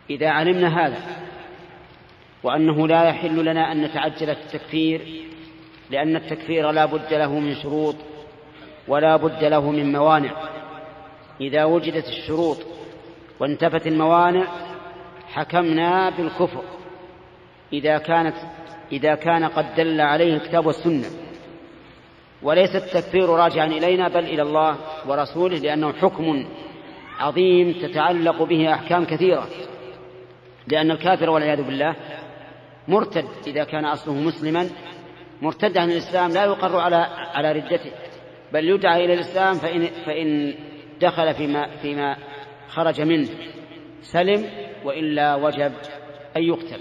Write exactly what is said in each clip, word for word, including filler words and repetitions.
إذا علمنا هذا وأنه لا يحل لنا أن نتعجل في التكفير، لأن التكفير لا بد له من شروط ولا بد له من موانع، إذا وجدت الشروط وانتفت الموانع حكمنا بالكفر إذا كانت إذا كان قد دل عليه الكتاب والسنة، وليس التكفير راجعا إلينا بل إلى الله ورسوله، لأنه حكم عظيم تتعلق به أحكام كثيرة. لأن الكافر والعياذ بالله مرتد إذا كان أصله مسلما، مرتد عن الإسلام لا يقر على على ردته، بل يدعى إلى الإسلام، فإن, فإن دخل فيما, فيما خرج منه سلم، وإلا وجب أن يقتل.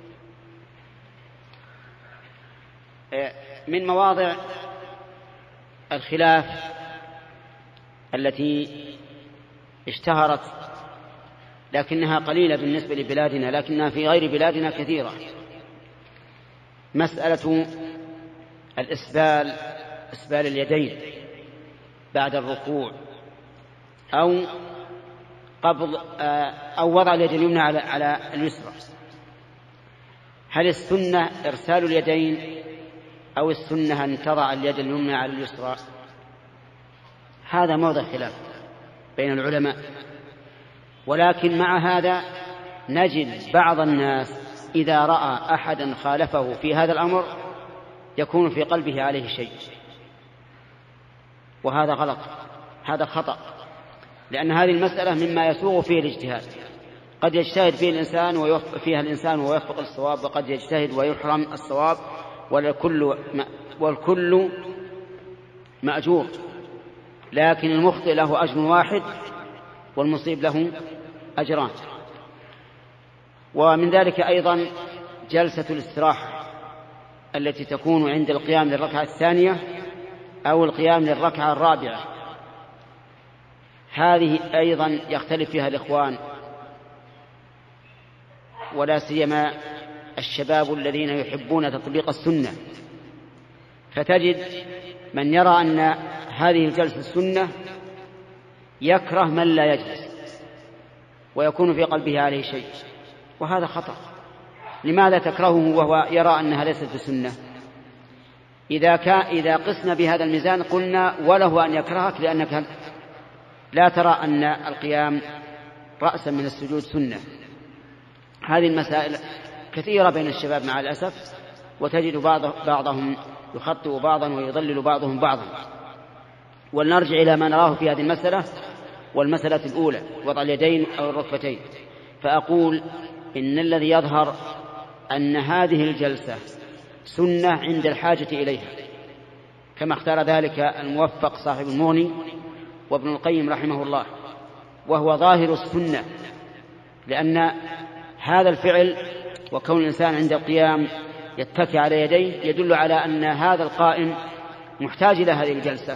من مواضع الخلاف التي اشتهرت لكنها قليلة بالنسبة لبلادنا، لكنها في غير بلادنا كثيرة، مسألة الإسبال، إسبال اليدين بعد الركوع، أو قبض أو وضع اليد اليمنى على على اليسرى. هل السنة إرسال اليدين أو السنة أن تضع اليد اليمنى على اليسرى؟ هذا موضع خلاف بين العلماء، ولكن مع هذا نجد بعض الناس إذا رأى أحدا خالفه في هذا الأمر يكون في قلبه عليه شيء، وهذا غلط، هذا خطأ، لأن هذه المسألة مما يسوغ فيه الاجتهاد. قد يجتهد فيه الإنسان ويوفق فيها الإنسان ويوفق الصواب، وقد يجتهد ويحرم الصواب، والكل والكل مأجور، لكن المخطئ له أجر واحد والمصيب له أجران. ومن ذلك أيضا جلسة الاستراحة التي تكون عند القيام للركعة الثانية أو القيام للركعة الرابعة، هذه أيضا يختلف فيها الإخوان، ولا سيما الشباب الذين يحبون تطبيق السنة، فتجد من يرى أن هذه الجلسة السنة يكره من لا يجلس ويكون في قلبه عليه شيء، وهذا خطأ. لماذا تكرهه وهو يرى أنها ليست بسنة؟ إذا, كان إذا قسنا بهذا الميزان قلنا وله أن يكرهك لأنك لا ترى أن القيام رأسا من السجود سنة. هذه المسائل كثيرة بين الشباب مع الأسف، وتجد بعض بعضهم يخطئ بعضا ويضلل بعضهم بعضا. ولنرجع إلى ما نراه في هذه المسألة، والمسألة الأولى وضع اليدين أو الركبتين. فأقول إن الذي يظهر أن هذه الجلسة سنة عند الحاجة إليها، كما اختار ذلك الموفق صاحب المغني وابن القيم رحمه الله، وهو ظاهر السنة، لأن هذا الفعل وكون الإنسان عند القيام يتكي على يديه يدل على أن هذا القائم محتاج إلى هذه الجلسة.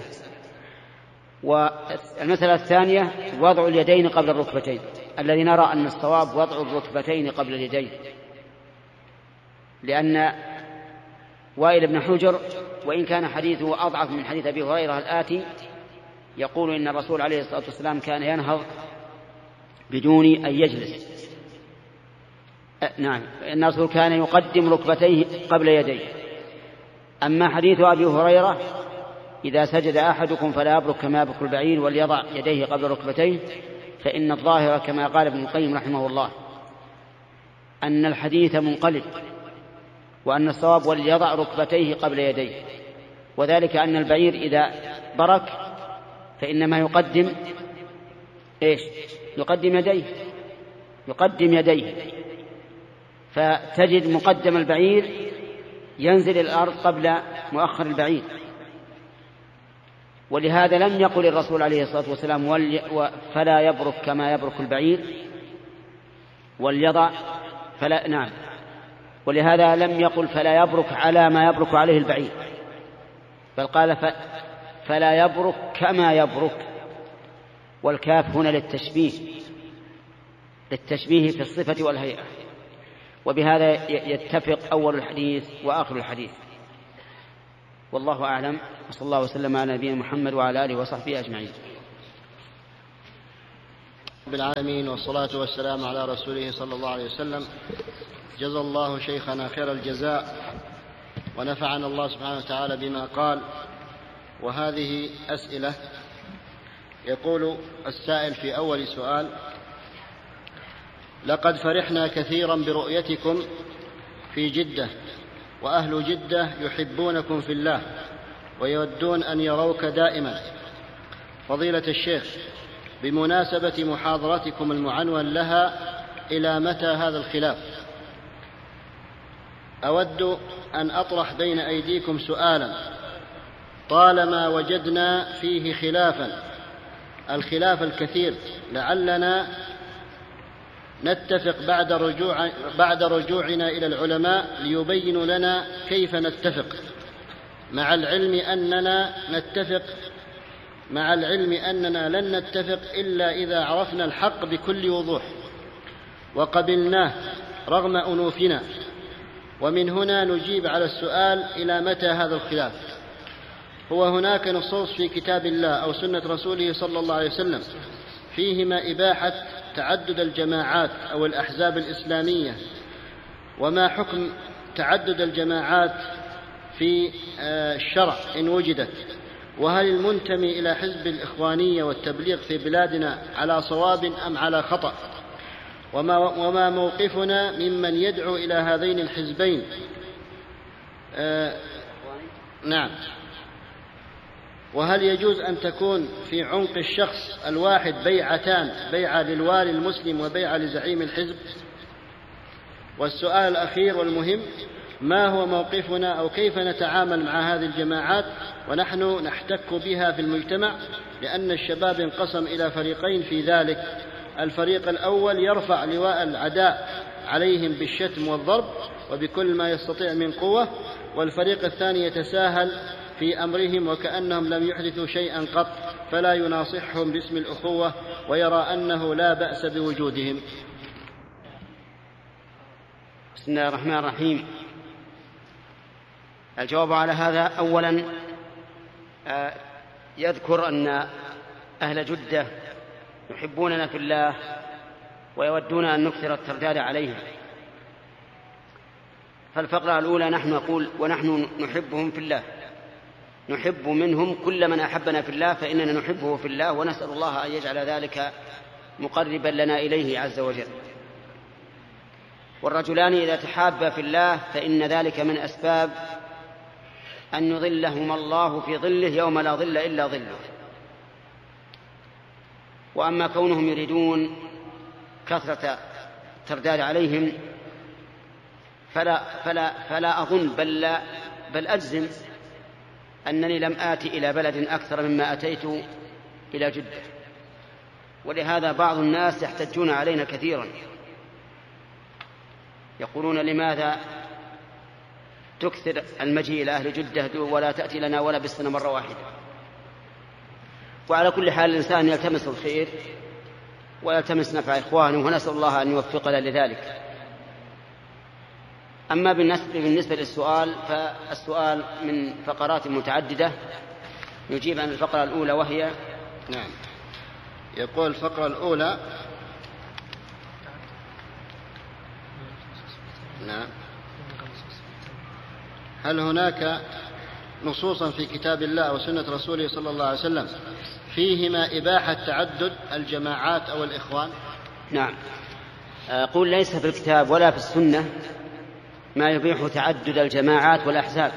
والمسألة الثانية وضع اليدين قبل الركبتين، الذي نرى أن الصواب وضع الركبتين قبل اليدين، لأن وائل بن حجر وإن كان حديثه أضعف من حديث أبي هريرة الآتي يقول إن الرسول عليه الصلاة والسلام كان ينهض بدون أن يجلس. نعم، إن الرسول كان يقدم ركبتيه قبل يديه. أما حديث أبي هريرة إذا سجد أحدكم فلا يبرك كما يبرك البعير وليضع يديه قبل ركبتيه، فإن الظاهر كما قال ابن القيم رحمه الله أن الحديث منقلب، وأن الصواب وليضع ركبتيه قبل يديه، وذلك أن البعير إذا برك فإنما يقدم إيش؟ يقدم يديه يقدم يديه فتجد مقدم البعير ينزل الأرض قبل مؤخر البعير. ولهذا لم يقل الرسول عليه الصلاة والسلام فلا يبرك كما يبرك البعير وليضع فلا نعم ولهذا لم يقل فلا يبرك على ما يبرك عليه البعير، بل قال فلا يبرك كما يبرك، والكاف هنا للتشبيه للتشبيه في الصفة والهيئة. وبهذا يتفق أول الحديث وآخر الحديث، والله أعلم. وصلى الله وسلم على نبينا محمد وعلى آله وصحبه أجمعين. رب العالمين، والصلاة والسلام على رسوله صلى الله عليه وسلم. جزا الله شيخنا خير الجزاء، ونفعنا الله سبحانه وتعالى بما قال. وهذه أسئلة. يقول السائل في أول سؤال: لقد فرحنا كثيرا برؤيتكم في جدة، وأهل جدة يحبونكم في الله ويودون أن يروك دائما. فضيلة الشيخ، بمناسبة محاضرتكم المعنون لها إلى متى هذا الخلاف، أود أن أطرح بين أيديكم سؤالا طالما وجدنا فيه خلافا، الخلاف الكثير، لعلنا نتفق بعد رجوع بعد رجوعنا إلى العلماء ليبينوا لنا كيف نتفق، مع العلم أننا نتفق مع العلم أننا لن نتفق إلا إذا عرفنا الحق بكل وضوح وقبلناه رغم أنوفنا. ومن هنا نجيب على السؤال: إلى متى هذا الخلاف؟ هو هناك نصوص في كتاب الله أو سنة رسوله صلى الله عليه وسلم فيهما إباحة تعدد الجماعات أو الأحزاب الإسلامية، وما حكم تعدد الجماعات في الشرع إن وجدت؟ وهل المنتمي إلى حزب الإخوانية والتبليغ في بلادنا على صواب أم على خطأ؟ وما, وما موقفنا ممن يدعو إلى هذين الحزبين؟ آه نعم. وهل يجوز أن تكون في عنق الشخص الواحد بيعتان، بيعة للوالي المسلم وبيعة لزعيم الحزب؟ والسؤال الأخير والمهم: ما هو موقفنا أو كيف نتعامل مع هذه الجماعات ونحن نحتك بها في المجتمع؟ لأن الشباب انقسم إلى فريقين في ذلك: الفريق الأول يرفع لواء العداء عليهم بالشتم والضرب وبكل ما يستطيع من قوة، والفريق الثاني يتساهل في أمرهم وكأنهم لم يحدثوا شيئا قط، فلا يناصحهم باسم الأخوة ويرى أنه لا بأس بوجودهم. بسم الله الرحمن الرحيم. الجواب على هذا: أولا يذكر أن أهل جدة يحبوننا في الله ويودون أن نكثر الترداد عليهم. فالفقرة الأولى: نحن نقول ونحن نحبهم في الله، نحب منهم كل من أحبنا في الله، فإننا نحبه في الله ونسأل الله أن يجعل ذلك مقربا لنا إليه عز وجل. والرجلان إذا تحابا في الله فإن ذلك من أسباب أن يظلهما الله في ظله يوم لا ظل إلا ظله. وأما كونهم يريدون كثرة ترداد عليهم فلا, فلا, فلا أظن بل, بل أجزم أنني لم آتي إلى بلد أكثر مما أتيت إلى جدة، ولهذا بعض الناس يحتجون علينا كثيرا، يقولون: لماذا تكثر المجيء إلى أهل جدة ولا تأتي لنا ولا بالسنة مرة واحدة؟ وعلى كل حال الإنسان يلتمس الخير ويلتمس نفع إخوانه، ونسأل الله أن يوفقنا لذلك. أما بالنسبة للسؤال فالسؤال من فقرات متعددة، نجيب عن الفقرة الأولى وهي: نعم. يقول الفقرة الأولى: نعم، هل هناك نصوصا في كتاب الله وسنة رسوله صلى الله عليه وسلم فيهما إباحة تعدد الجماعات أو الإخوان؟ نعم. أقول ليس في الكتاب ولا في السنة ما يبيح تعدد الجماعات والأحزاب،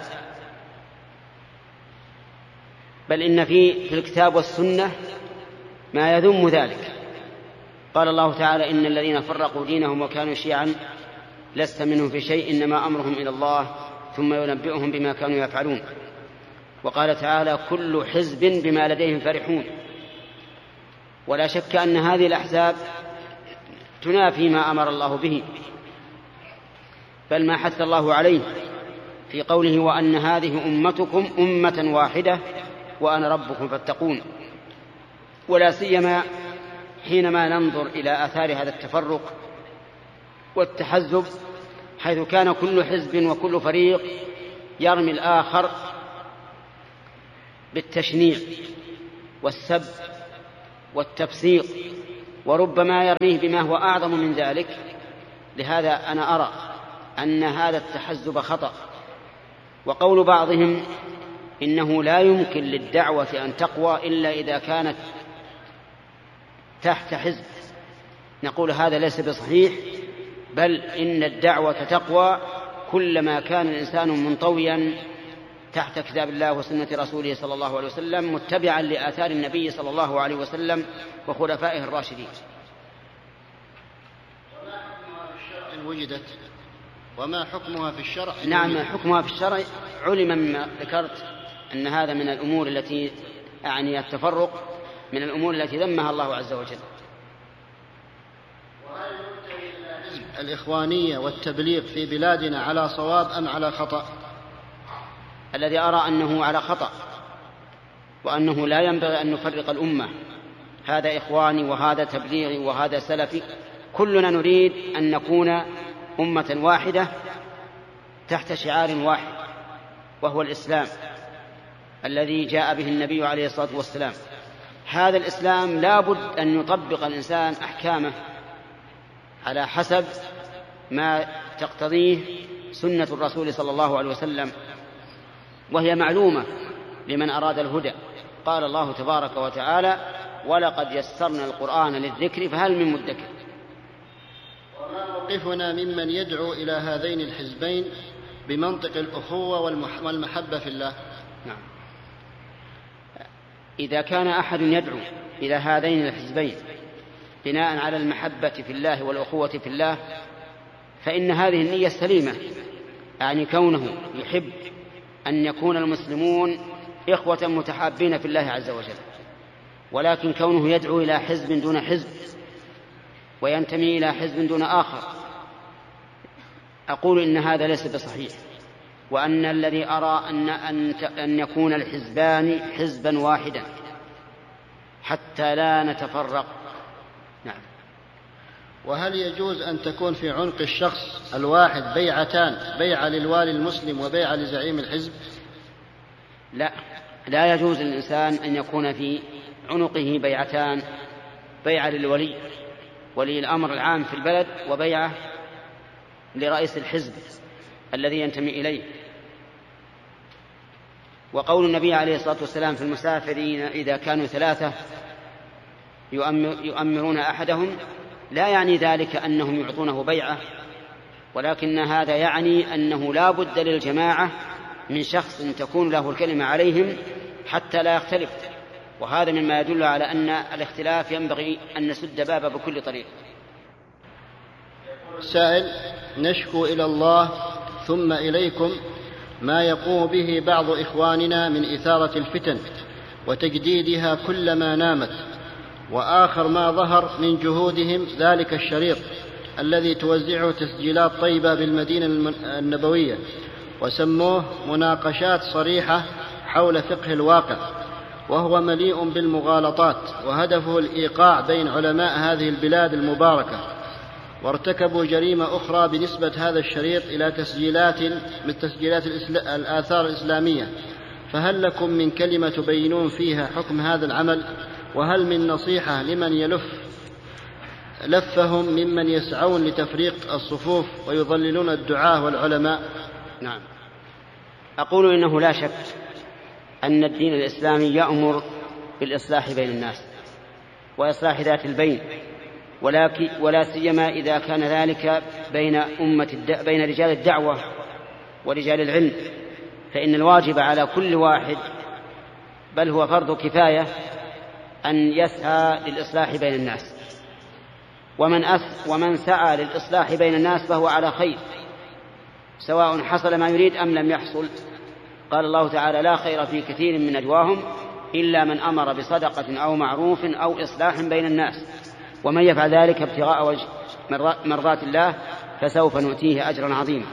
بل إن في في الكتاب والسنة ما يذم ذلك. قال الله تعالى: إن الذين فرقوا دينهم وكانوا شيعا لست منهم في شيء إنما أمرهم إلى الله ثم ينبئهم بما كانوا يفعلون. وقال تعالى: كل حزب بما لديهم فرحون. ولا شك أن هذه الأحزاب تنافي ما أمر الله به، بل ما حث الله عليه في قوله: وأن هذه أمتكم أمة واحدة وأنا ربكم فاتقون. ولا سيما حينما ننظر إلى آثار هذا التفرق والتحزب، حيث كان كل حزب وكل فريق يرمي الآخر بالتشنيع والسب والتفسيق وربما يرميه بما هو أعظم من ذلك. لهذا أنا أرى أن هذا التحزب خطأ. وقول بعضهم إنه لا يمكن للدعوة أن تقوى إلا إذا كانت تحت حزب، نقول هذا ليس بصحيح، بل إن الدعوة تقوى كلما كان الإنسان منطويا تحت كتاب الله وسنة رسوله صلى الله عليه وسلم، متبعا لآثار النبي صلى الله عليه وسلم وخلفائه الراشدين. وما حكمها في الشرع إن وجدت؟ وما حكمها في الشرع؟ نعم، حكمها في الشرع علم مما ذكرت أن هذا من الأمور التي أعني التفرق من الأمور التي ذمها الله عز وجل. وهل ينتهي إلى حزب الإخوانية والتبليغ في بلادنا على صواب أم على خطأ؟ الذي أرى أنه على خطأ، وأنه لا ينبغي أن نفرق الأمة، هذا إخواني وهذا تبليغي وهذا سلفي، كلنا نريد أن نكون أمة واحدة تحت شعار واحد وهو الإسلام الذي جاء به النبي عليه الصلاة والسلام. هذا الإسلام لا بد أن يطبق الإنسان أحكامه على حسب ما تقتضيه سنة الرسول صلى الله عليه وسلم، وهي معلومة لمن أراد الهدى. قال الله تبارك وتعالى: ولقد يسرنا القرآن للذكر فهل من مدكر. وما موقفنا ممن يدعو إلى هذين الحزبين بمنطق الأخوة والمحبة في الله؟ نعم، إذا كان أحد يدعو إلى هذين الحزبين بناء على المحبة في الله والأخوة في الله فإن هذه النية سليمة، يعني كونه يحب أن يكون المسلمون إخوة متحابين في الله عز وجل. ولكن كونه يدعو إلى حزب دون حزب وينتمي إلى حزب دون آخر، أقول إن هذا ليس بصحيح، وأن الذي أرى أن, أن يكون الحزبان حزبا واحدا حتى لا نتفرق. نعم. وهل يجوز أن تكون في عنق الشخص الواحد بيعتان، بيعة للوالي المسلم وبيعة لزعيم الحزب؟ لا، لا يجوز للإنسان أن يكون في عنقه بيعتان، بيعة للولي ولي الأمر العام في البلد وبيعة لرئيس الحزب الذي ينتمي إليه. وقول النبي عليه الصلاة والسلام في المسافرين إذا كانوا ثلاثة يؤمرون أحدهم لا يعني ذلك أنهم يعطونه بيعة، ولكن هذا يعني أنه لا بد للجماعة من شخص تكون له الكلمة عليهم حتى لا يختلف، وهذا مما يدل على أن الاختلاف ينبغي أن نسد بابه بكل طريق. السائل: نشكو إلى الله ثم إليكم ما يقوم به بعض إخواننا من إثارة الفتن وتجديدها كلما نامت، وآخر ما ظهر من جهودهم ذلك الشريط الذي توزعه تسجيلات طيبة بالمدينة النبوية، وسموه مناقشات صريحة حول فقه الواقع، وهو مليء بالمغالطات، وهدفه الإيقاع بين علماء هذه البلاد المباركة. وارتكبوا جريمة أخرى بنسبة هذا الشريط إلى تسجيلات من تسجيلات الآثار الإسلامية، فهل لكم من كلمة تبينون فيها حكم هذا العمل؟ وهل من نصيحة لمن يلف لفهم ممن يسعون لتفريق الصفوف ويضللون الدعاة والعلماء؟ نعم، أقول إنه لا شك أن الدين الإسلامي يأمر بالإصلاح بين الناس وإصلاح ذات البين، ولكن ولا سيما إذا كان ذلك بين أمة الد... بين رجال الدعوة ورجال العلم، فإن الواجب على كل واحد، بل هو فرض كفاية، أن يسعى للإصلاح بين الناس. ومن, أس... ومن سعى للإصلاح بين الناس فهو على خير، سواء حصل ما يريد أم لم يحصل. قال الله تعالى: لا خير في كثير من نجواهم إلا من أمر بصدقة أو معروف أو إصلاح بين الناس، ومن يفعل ذلك ابتغاء وجه مرضات الله فسوف نؤتيه أجرا عظيما.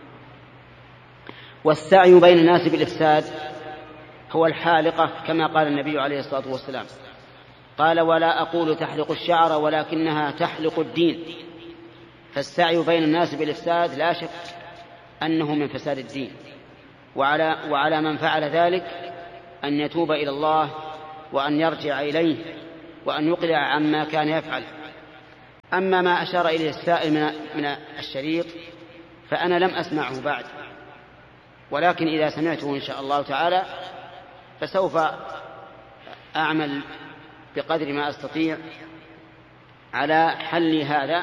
والسعي بين الناس بالإفساد هو الحالقة، كما قال النبي عليه الصلاة والسلام، قال: ولا أقول تحلق الشعر ولكنها تحلق الدين. فالسعي بين الناس بالإفساد لا شك أنه من فساد الدين، وعلى, وعلى من فعل ذلك أن يتوب إلى الله وأن يرجع إليه وأن يقلع عما كان يفعل. أما ما أشار إليه السائل من الشريط فأنا لم أسمعه بعد، ولكن إذا سمعته إن شاء الله تعالى فسوف أعمل بقدر ما أستطيع على حل هذا.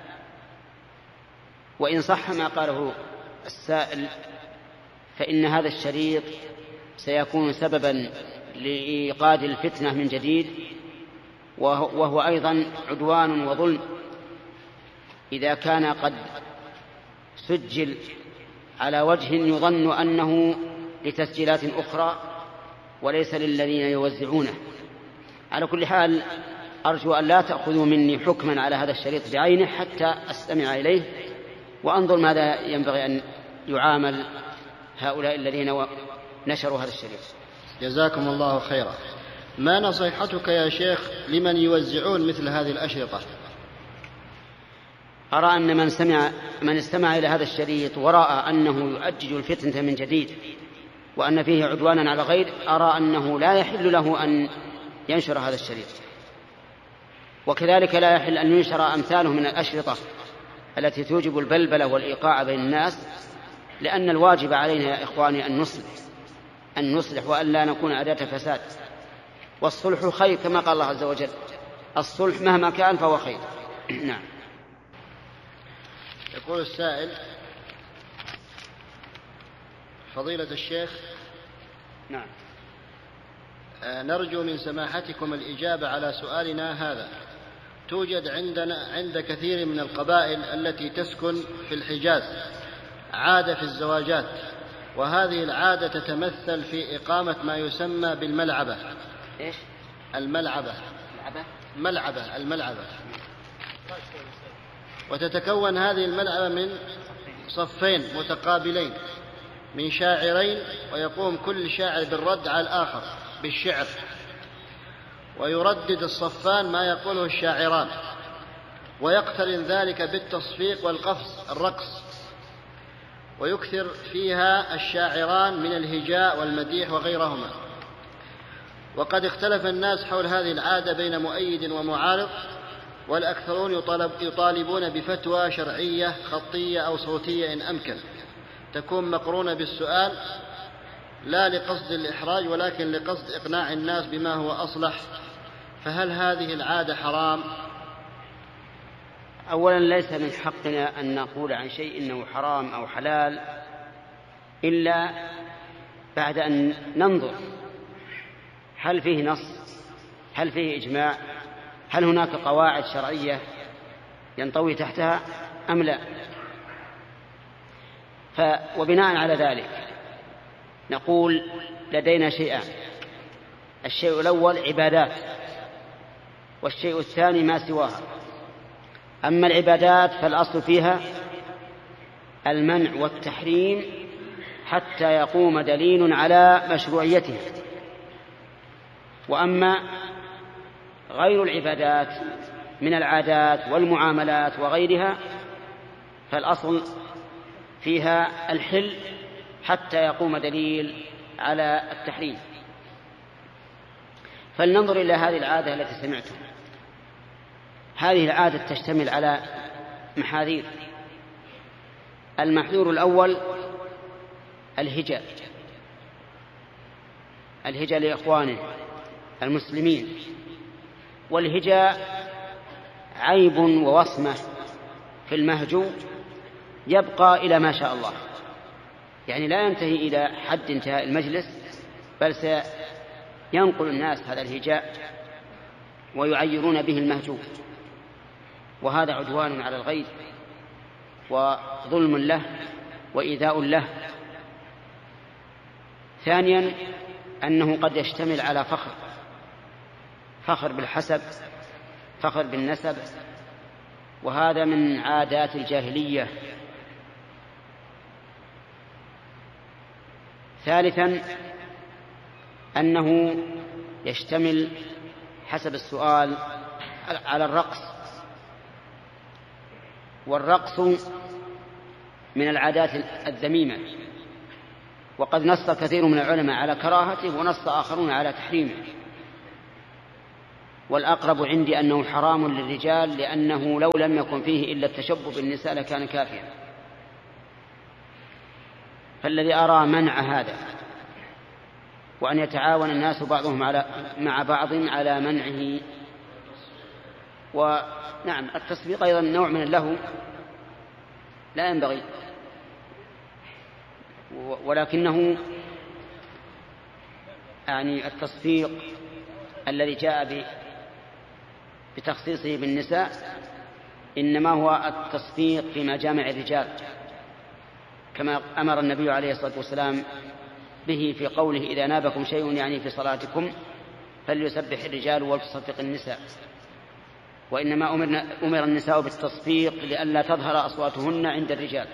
وإن صح ما قاله السائل فإن هذا الشريط سيكون سببا لإيقاد الفتنة من جديد، وهو أيضا عدوان وظلم إذا كان قد سجل على وجه يظن أنه لتسجيلات أخرى وليس للذين يوزعونه. على كل حال أرجو أن لا تأخذوا مني حكما على هذا الشريط بعينه حتى أستمع إليه وأنظر ماذا ينبغي أن يعامل هؤلاء الذين نشروا هذا الشريط. جزاكم الله خيرا. ما نصيحتك يا شيخ لمن يوزعون مثل هذه الأشرطة؟ أرى أن من سمع من استمع إلى هذا الشريط ورأى أنه يؤجج الفتنة من جديد وأن فيه عدوانا على غير، أرى أنه لا يحل له أن ينشر هذا الشريط، وكذلك لا يحل أن ينشر أمثاله من الأشرطة التي توجب البلبلة والإيقاع بين الناس، لأن الواجب علينا يا إخواني أن نصلح أن نصلح وأن لا نكون أداة فساد، والصلح خير كما قال الله عز وجل، الصلح مهما كان فهو خير. نعم. يقول السائل: فضيلة الشيخ، نعم، نرجو من سماحتكم الإجابة على سؤالنا هذا. توجد عندنا عند كثير من القبائل التي تسكن في الحجاز عادة في الزواجات، وهذه العادة تتمثل في إقامة ما يسمى بالملعبة. إيش؟ الملعبة. ملعبة؟ ملعبة الملعبة. وتتكون هذه الملعبة من صفين متقابلين من شاعرين، ويقوم كل شاعر بالرد على الآخر بالشعر، ويردد الصفان ما يقوله الشاعران، ويقترن ذلك بالتصفيق والقفز الرقص، ويكثر فيها الشاعران من الهجاء والمديح وغيرهما. وقد اختلف الناس حول هذه العادة بين مؤيد ومعارض، والأكثرون يطالب يطالبون بفتوى شرعية خطية أو صوتية إن أمكن، تكون مقرونة بالسؤال لا لقصد الإحراج ولكن لقصد إقناع الناس بما هو أصلح. فهل هذه العادة حرام؟ أولا ليس من حقنا أن نقول عن شيء إنه حرام أو حلال إلا بعد أن ننظر هل فيه نص، هل فيه إجماع، هل هناك قواعد شرعية ينطوي تحتها أم لا. ف وبناء على ذلك نقول لدينا شيئان: الشيء الأول عبادات، والشيء الثاني ما سواها. أما العبادات فالأصل فيها المنع والتحريم حتى يقوم دليل على مشروعيتها، وأما غير العبادات من العادات والمعاملات وغيرها فالأصل فيها الحل حتى يقوم دليل على التحريم. فلننظر إلى هذه العادة التي سمعتم. هذه العادة تشتمل على محاذير. المحذور الأول الهجاء، الهجاء لإخوانه المسلمين، والهجاء عيب ووصمة في المهجو يبقى إلى ما شاء الله، يعني لا ينتهي إلى حد انتهاء المجلس، بل سينقل الناس هذا الهجاء ويعيرون به المهجو، وهذا عدوان على الغير وظلم له وإيذاء له. ثانيا أنه قد يشتمل على فخر، فخر بالحسب، فخر بالنسب، وهذا من عادات الجاهلية. ثالثا أنه يشتمل حسب السؤال على الرقص، والرقص من العادات الذميمة، وقد نص كثير من العلماء على كراهته ونص آخرون على تحريمه. والأقرب عندي أنه حرام للرجال، لأنه لو لم يكن فيه إلا التشبه بالنساء لكان كافيا. فالذي أرى منع هذا، وأن يتعاون الناس بعضهم على مع بعض على منعه. ونعم التصفيق أيضا نوع من اللهو لا ينبغي، ولكنه يعني التصفيق الذي جاء بتخصيصه بالنساء إنما هو التصفيق في مجامع الرجال، كما أمر النبي عليه الصلاة والسلام به في قوله إذا نابكم شيء يعني في صلاتكم فليسبح الرجال ولتصفق النساء. وإنما أمر النساء بالتصفيق لئلا تظهر أصواتهن عند الرجال.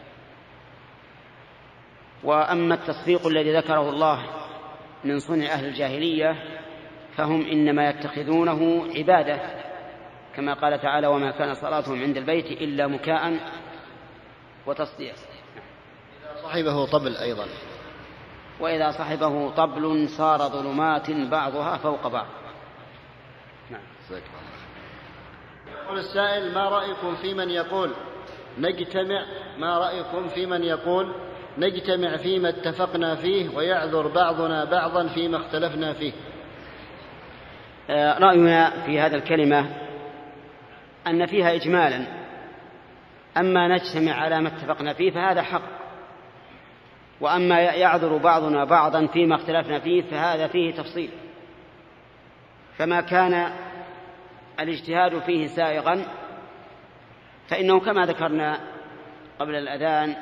وأما التصفيق الذي ذكره الله من صنع أهل الجاهلية فهم إنما يتخذونه عبادة، كما قال تعالى وما كان صلاتهم عند البيت إلا مكاء وتصديع. إذا صحبه طبل أيضا، وإذا صحبه طبل صار ظلمات بعضها فوق بعض. نعم. يقول السائل ما رأيكم في من يقول نجتمع ما رأيكم في من يقول نجتمع فيما اتفقنا فيه ويعذر بعضنا بعضا فيما اختلفنا فيه؟ رأينا في هذا الكلمة أن فيها إجمالا، أما نجتمع على ما اتفقنا فيه فهذا حق، وأما يعذر بعضنا بعضا فيما اختلفنا فيه فهذا فيه تفصيل. فما كان الاجتهاد فيه سائغا فإنه كما ذكرنا قبل الأذان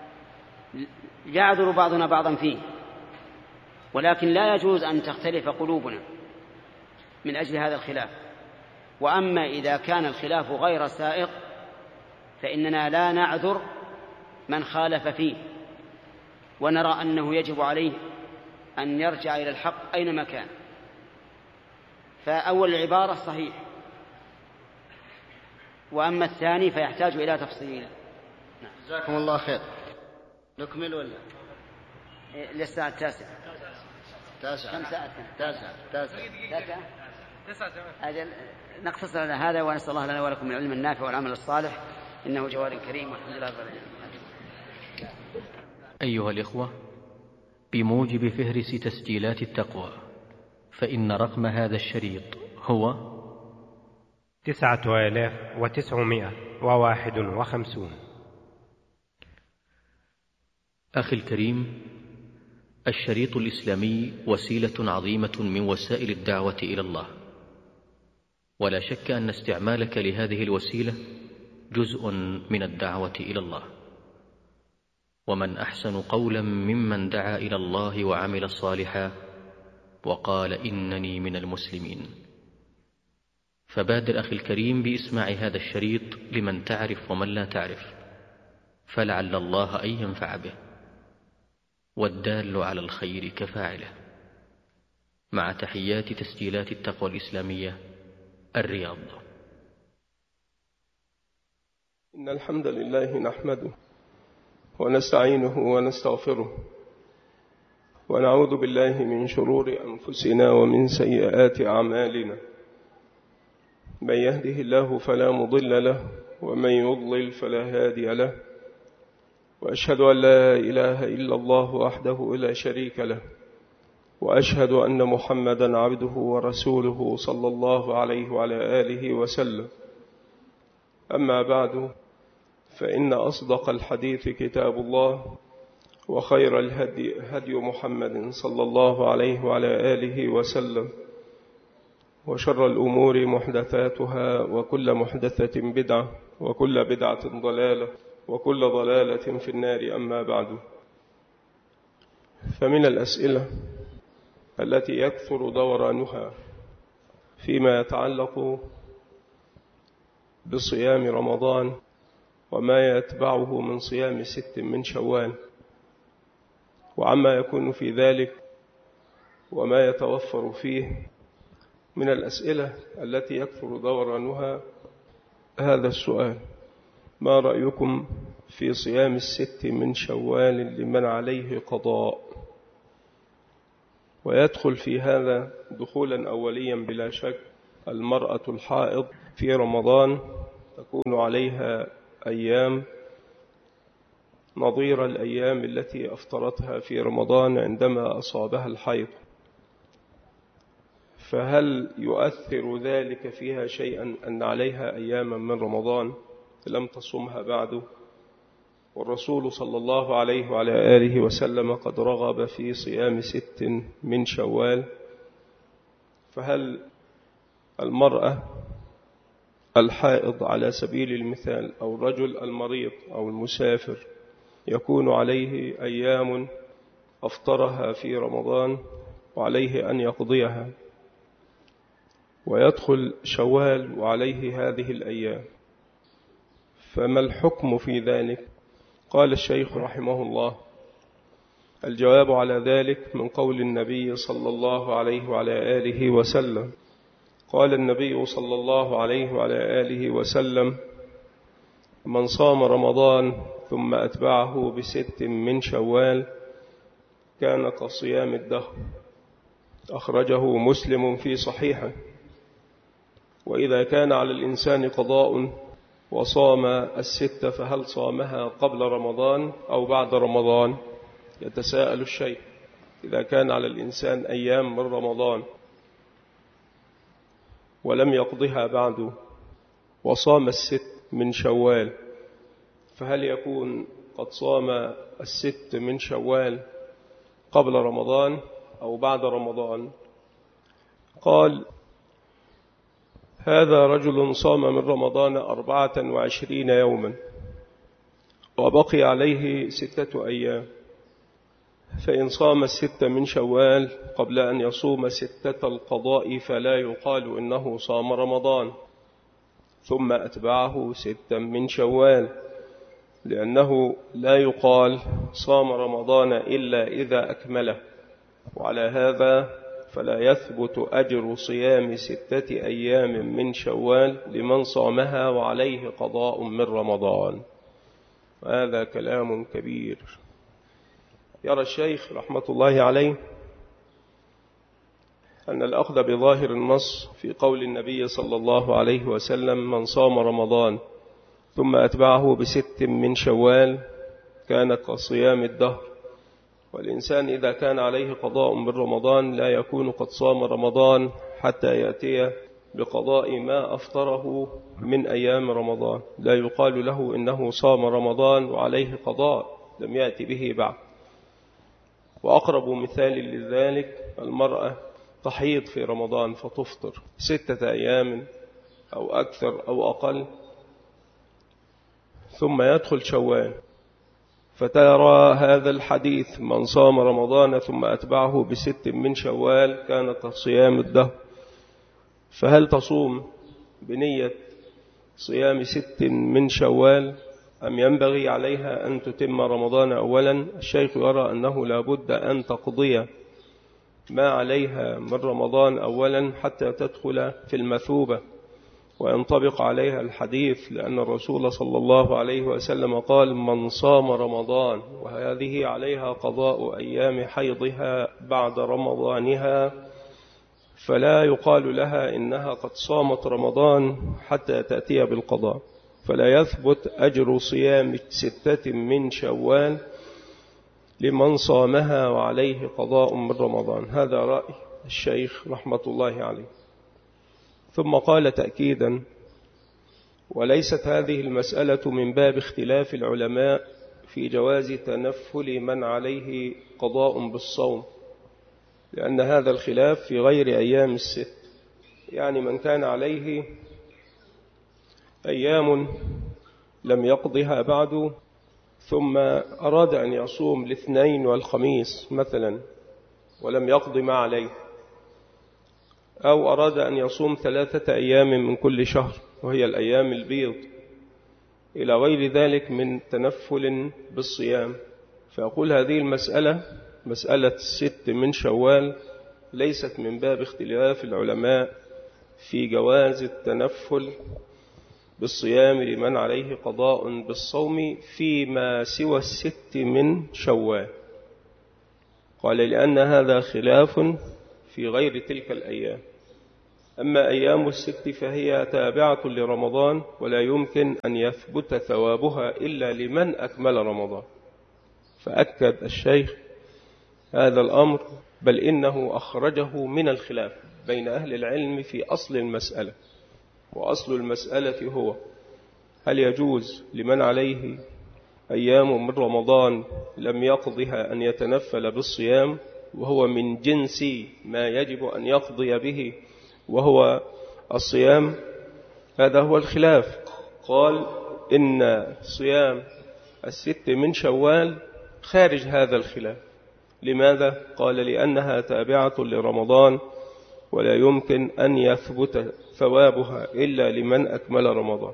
يعذر بعضنا بعضا فيه، ولكن لا يجوز أن تختلف قلوبنا من أجل هذا الخلاف. وأما إذا كان الخلاف غير سائغ فإننا لا نعذر من خالف فيه، ونرى أنه يجب عليه أن يرجع إلى الحق أينما كان. فأول العبارة صحيح، وأما الثاني فيحتاج إلى تفصيل. جزاكم الله خير. نكمل ولا للساعة التاسعة؟ تاسعة. كم ساعة؟ تاسعة. تاسعة. تاسعة. أجل نقتصر على هذا، ونسأل الله لنا ولكم من العلم النافع والعمل الصالح، إنه جواد كريم والحمد لله رب العالمين. أيها الإخوة، بموجب فهرس تسجيلات التقوى فإن رقم هذا الشريط هو تسعة آلاف وتسعمائة وواحد وخمسون. أخي الكريم، الشريط الإسلامي وسيلة عظيمة من وسائل الدعوة إلى الله، ولا شك أن استعمالك لهذه الوسيلة جزء من الدعوة إلى الله. ومن أحسن قولا ممن دعا إلى الله وعمل صالحا وقال إنني من المسلمين. فبادر أخي الكريم بإسماع هذا الشريط لمن تعرف ومن لا تعرف، فلعل الله أن ينفع به، والدال على الخير كفاعله. مع تحيات تسجيلات التقوى الإسلامية، الرياض. إن الحمد لله نحمده ونستعينه ونستغفره، ونعوذ بالله من شرور أنفسنا ومن سيئات أعمالنا. من يهده الله فلا مضل له، ومن يضلل فلا هادي له. وأشهد أن لا إله إلا الله وحده لا شريك له، وأشهد أن محمدا عبده ورسوله صلى الله عليه وعلى آله وسلم. أما بعد، فإن أصدق الحديث كتاب الله، وخير الهدي هدي محمد صلى الله عليه وعلى آله وسلم، وشر الأمور محدثاتها، وكل محدثة بدعة، وكل بدعة ضلالة، وكل ضلالة في النار. أما بعد، فمن الأسئلة التي يكثر دورانها فيما يتعلق بصيام رمضان وما يتبعه من صيام ست من شوال، وعما يكون في ذلك وما يتوفر فيه. من الأسئلة التي يكثر دورانها هذا السؤال: ما رأيكم في صيام الست من شوال لمن عليه قضاء؟ ويدخل في هذا دخولا أوليا بلا شك المرأة الحائض في رمضان تكون عليها أيام نظير الأيام التي أفطرتها في رمضان عندما أصابها الحيض، فهل يؤثر ذلك فيها شيئا أن عليها أياما من رمضان لم تصمها بعد؟ والرسول صلى الله عليه وعلى آله وسلم قد رغب في صيام ست من شوال، فهل المرأة الحائض على سبيل المثال أو الرجل المريض أو المسافر يكون عليه أيام أفطرها في رمضان وعليه أن يقضيها، ويدخل شوال وعليه هذه الأيام، فما الحكم في ذلك؟ قال الشيخ رحمه الله: الجواب على ذلك من قول النبي صلى الله عليه وعلى آله وسلم. قال النبي صلى الله عليه وعلى آله وسلم: من صام رمضان ثم أتبعه بست من شوال كان كصيام الدهر. أخرجه مسلم في صحيحه. وإذا كان على الإنسان قضاء وصام الستة فهل صامها قبل رمضان أو بعد رمضان؟ يتساءل الشيء. إذا كان على الإنسان أيام من رمضان ولم يقضها بعد وصام الست من شوال، فهل يكون قد صام الست من شوال قبل رمضان أو بعد رمضان؟ قال: هذا رجل صام من رمضان أربعة وعشرين يوما وبقي عليه ستة أيام، فإن صام الست من شوال قبل أن يصوم ستة القضاء فلا يقال إنه صام رمضان، ثم أتبعه ستا من شوال، لأنه لا يقال صام رمضان إلا إذا أكمله. وعلى هذا فلا يثبت أجر صيام ستة أيام من شوال لمن صامها وعليه قضاء من رمضان. هذا كلام كبير. يرى الشيخ رحمة الله عليه أن الأخذ بظاهر النص في قول النبي صلى الله عليه وسلم: من صام رمضان ثم أتبعه بست من شوال كان كصيام الدهر. والإنسان إذا كان عليه قضاء من رمضان لا يكون قد صام رمضان حتى يأتي بقضاء ما أفطره من أيام رمضان، لا يقال له إنه صام رمضان وعليه قضاء لم يأتي به بعد. وأقرب مثال لذلك المرأة تحيض في رمضان فتفطر ستة أيام أو أكثر أو أقل، ثم يدخل شوال فترى هذا الحديث: من صام رمضان ثم أتبعه بست من شوال كان كصيام الدهر. فهل تصوم بنية صيام ست من شوال أم ينبغي عليها أن تتم رمضان أولا؟ الشيخ يرى أنه لا بد أن تقضي ما عليها من رمضان أولا حتى تدخل في المثوبة وينطبق عليها الحديث، لأن الرسول صلى الله عليه وسلم قال: من صام رمضان وهذه عليها قضاء أيام حيضها بعد رمضانها فلا يقال لها إنها قد صامت رمضان حتى تأتي بالقضاء، فلا يثبت أجر صيام ستة من شوال لمن صامها وعليه قضاء من رمضان. هذا رأي الشيخ رحمة الله عليه. ثم قال تأكيدا: وليست هذه المسألة من باب اختلاف العلماء في جواز تنفل من عليه قضاء بالصوم، لأن هذا الخلاف في غير أيام الست، يعني من كان عليه أيام لم يقضها بعد ثم أراد أن يصوم الاثنين والخميس مثلا ولم يقض ما عليه، أو أراد أن يصوم ثلاثة أيام من كل شهر وهي الأيام البيض، إلى غير ذلك من تنفل بالصيام، فأقول هذه المسألة مسألة الست من شوال ليست من باب اختلاف العلماء في جواز التنفل بالصيام لمن عليه قضاء بالصوم فيما سوى الست من شوال. قال: لأن هذا خلاف في غير تلك الأيام. أما أيام الست فهي تابعة لرمضان ولا يمكن أن يثبت ثوابها إلا لمن أكمل رمضان. فأكد الشيخ هذا الأمر، بل إنه أخرجه من الخلاف بين أهل العلم في أصل المسألة. وأصل المسألة هو: هل يجوز لمن عليه أيام من رمضان لم يقضها أن يتنفل بالصيام، وهو من جنس ما يجب أن يقضي به وهو الصيام؟ هذا هو الخلاف. قال إن صيام الست من شوال خارج هذا الخلاف. لماذا؟ قال لأنها تابعة لرمضان ولا يمكن أن يثبت ثوابها إلا لمن أكمل رمضان.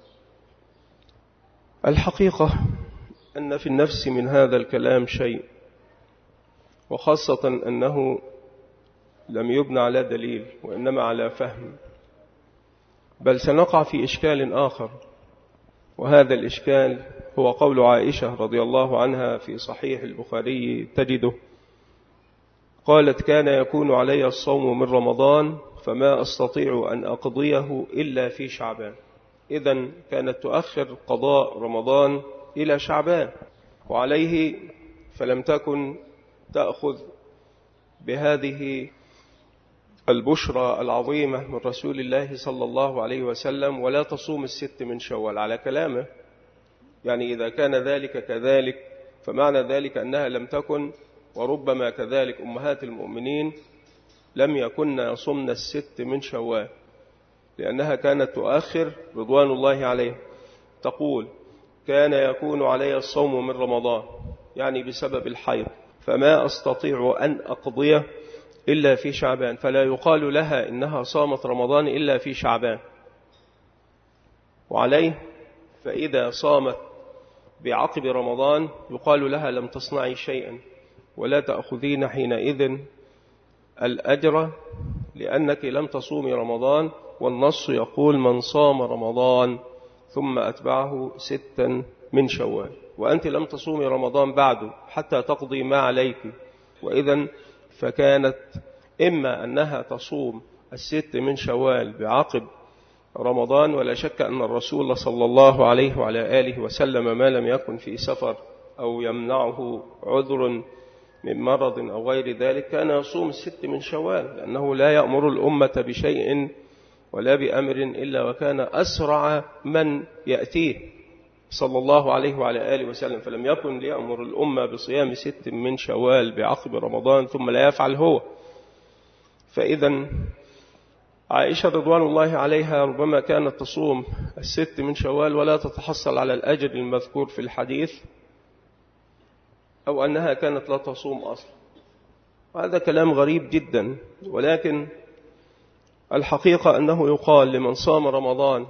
الحقيقة أن في النفس من هذا الكلام شيء، وخاصة أنه لم يبنى على دليل وإنما على فهم، بل سنقع في إشكال آخر. وهذا الإشكال هو قول عائشة رضي الله عنها في صحيح البخاري، تجده قالت: كان يكون علي الصوم من رمضان فما أستطيع أن أقضيه إلا في شعبان. إذن كانت تؤخر قضاء رمضان إلى شعبان، وعليه فلم تكن تأخذ بهذه البشرى العظيمة من رسول الله صلى الله عليه وسلم ولا تصوم الست من شوال على كلامه. يعني إذا كان ذلك كذلك فمعنى ذلك أنها لم تكن، وربما كذلك أمهات المؤمنين لم يكن يصمن الست من شوال، لأنها كانت تؤخر رضوان الله عليه. تقول: كان يكون علي الصوم من رمضان، يعني بسبب الحيض، فما أستطيع أن أقضيه إلا في شعبان، فلا يقال لها إنها صامت رمضان إلا في شعبان. وعليه فإذا صامت بعقب رمضان يقال لها: لم تصنعي شيئا ولا تأخذين حينئذ الأجر لأنك لم تصومي رمضان، والنص يقول: من صام رمضان ثم أتبعه ستا من شوال، وأنت لم تصومي رمضان بعد حتى تقضي ما عليك. وإذن فكانت إما أنها تصوم الست من شوال بعقب رمضان، ولا شك أن الرسول صلى الله عليه وعلى آله وسلم ما لم يكن في سفر أو يمنعه عذر من مرض أو غير ذلك كان يصوم الست من شوال، لأنه لا يأمر الأمة بشيء ولا بأمر إلا وكان أسرع من يأتيه صلى الله عليه وعلى آله وسلم، فلم يكن ليأمر الأمة بصيام ست من شوال بعقب رمضان ثم لا يفعل هو. فإذا عائشة رضوان الله عليها ربما كانت تصوم الست من شوال ولا تتحصل على الأجر المذكور في الحديث، أو أنها كانت لا تصوم أصلا. وهذا كلام غريب جدا، ولكن الحقيقة أنه يقال لمن صام رمضان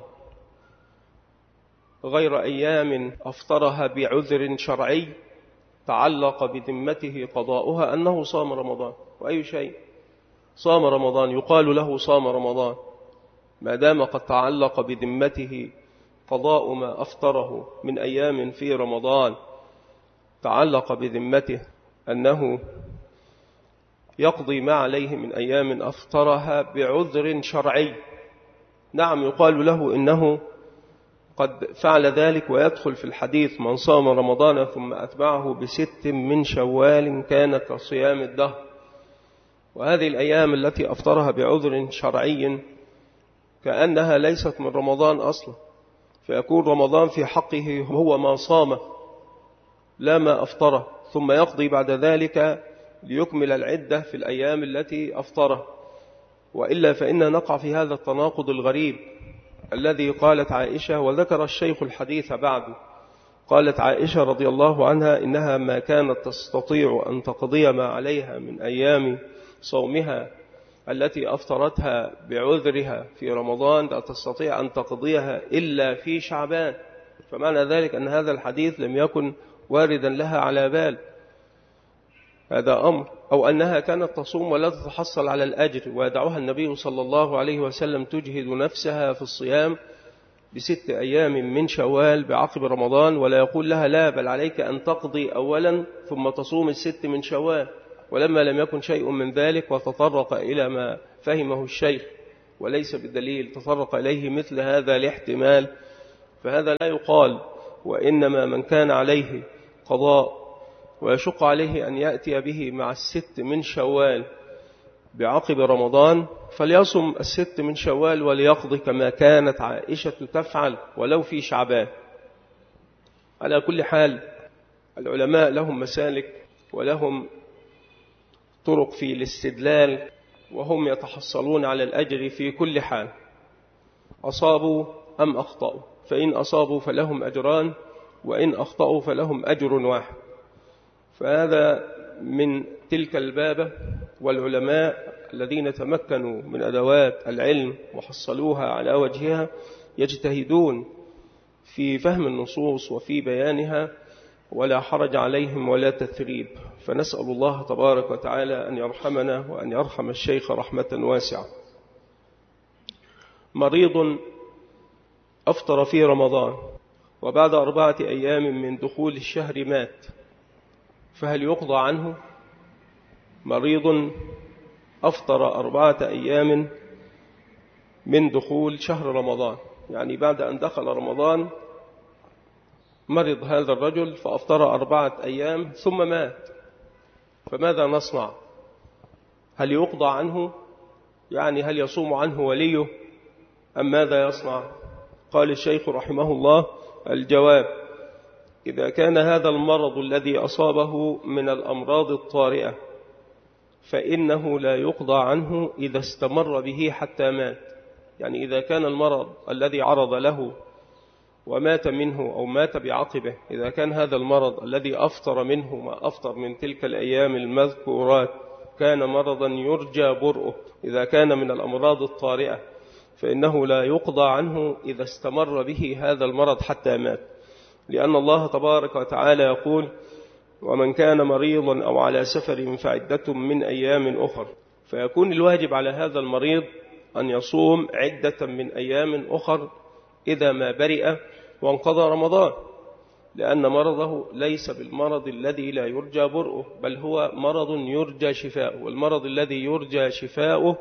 غير أيام أفطرها بعذر شرعي تعلق بذمته قضاؤها أنه صام رمضان. وأي شيء صام رمضان يقال له صام رمضان ما دام قد تعلق بذمته قضاء ما أفطره من أيام في رمضان، تعلق بذمته أنه يقضي ما عليه من أيام أفطرها بعذر شرعي. نعم يقال له إنه قد فعل ذلك، ويدخل في الحديث: من صام رمضان ثم أتبعه بست من شوال كان كصيام الدهر. وهذه الأيام التي أفطرها بعذر شرعي كأنها ليست من رمضان أصلا، فيكون رمضان في حقه هو ما صام لا ما أفطره، ثم يقضي بعد ذلك ليكمل العدة في الأيام التي أفطره. وإلا فإن نقع في هذا التناقض الغريب الذي قالت عائشة، وذكر الشيخ الحديث بعده، قالت عائشة رضي الله عنها إنها ما كانت تستطيع أن تقضي ما عليها من أيام صومها التي أفطرتها بعذرها في رمضان لا تستطيع أن تقضيها إلا في شعبان. فمعنى ذلك أن هذا الحديث لم يكن واردا لها على بال، هذا أمر. أو أنها كانت تصوم ولا تتحصل على الأجر، ويدعوها النبي صلى الله عليه وسلم تجهد نفسها في الصيام بست أيام من شوال بعقب رمضان، ولا يقول لها لا، بل عليك أن تقضي أولا ثم تصوم الست من شوال. ولما لم يكن شيء من ذلك وتطرق إلى ما فهمه الشيخ وليس بالدليل تطرق إليه مثل هذا الاحتمال، فهذا لا يقال. وإنما من كان عليه قضاء ويشق عليه أن يأتي به مع الست من شوال بعقب رمضان فليصم الست من شوال وليقضي كما كانت عائشة تفعل ولو في شعبان. على كل حال العلماء لهم مسالك ولهم طرق في الاستدلال، وهم يتحصلون على الأجر في كل حال، أصابوا أم أخطأوا. فإن أصابوا فلهم أجران، وإن أخطأوا فلهم أجر واحد. فهذا من تلك البابة. والعلماء الذين تمكنوا من أدوات العلم وحصلوها على وجهها يجتهدون في فهم النصوص وفي بيانها، ولا حرج عليهم ولا تثريب. فنسأل الله تبارك وتعالى أن يرحمنا وأن يرحم الشيخ رحمة واسعة. مريض أفطر في رمضان وبعد أربعة أيام من دخول الشهر مات، فهل يقضى عنه؟ مريض أفطر أربعة أيام من دخول شهر رمضان، يعني بعد أن دخل رمضان مرض هذا الرجل فأفطر أربعة أيام ثم مات، فماذا نصنع؟ هل يقضى عنه؟ يعني هل يصوم عنه وليه أم ماذا يصنع؟ قال الشيخ رحمه الله: الجواب: إذا كان هذا المرض الذي أصابه من الأمراض الطارئة فإنه لا يقضى عنه إذا استمر به حتى مات. يعني إذا كان المرض الذي عرض له ومات منه أو مات بعقبه، إذا كان هذا المرض الذي أفطر منه ما أفطر من تلك الأيام المذكورات كان مرضا يرجى برؤه، إذا كان من الأمراض الطارئة فإنه لا يقضى عنه إذا استمر به هذا المرض حتى مات، لأن الله تبارك وتعالى يقول: ومن كان مريضا أو على سفر فعدة من أيام أخر. فيكون الواجب على هذا المريض أن يصوم عدة من أيام أخر إذا ما برئ وانقضى رمضان، لأن مرضه ليس بالمرض الذي لا يرجى برؤه، بل هو مرض يرجى شفاؤه. والمرض الذي يرجى شفاؤه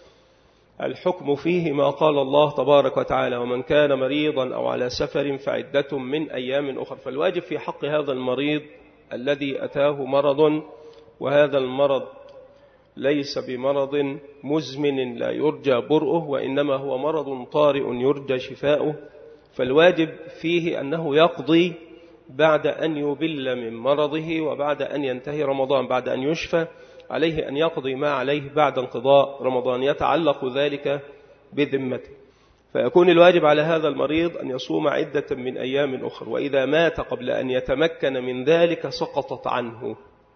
الحكم فيه ما قال الله تبارك وتعالى: ومن كان مريضا أو على سفر فعدة من أيام أخر. فالواجب في حق هذا المريض الذي أتاه مرض، وهذا المرض ليس بمرض مزمن لا يرجى برؤه، وإنما هو مرض طارئ يرجى شفاؤه، فالواجب فيه أنه يقضي بعد أن يبل من مرضه وبعد أن ينتهي رمضان، بعد أن يشفى عليه أن يقضي ما عليه بعد انقضاء رمضان، يتعلق ذلك بذمته. فيكون الواجب على هذا المريض أن يصوم عدة من أيام أخرى، وإذا مات قبل أن يتمكن من ذلك سقطت عنه